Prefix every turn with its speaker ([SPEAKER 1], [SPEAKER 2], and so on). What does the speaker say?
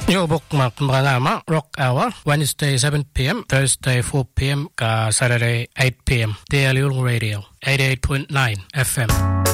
[SPEAKER 1] Yo bookmark mga Rock Hour, Wednesday 7 p.m, Thursday 4 p.m, Saturday 8 p.m. Daily Radio, 88.9 FM.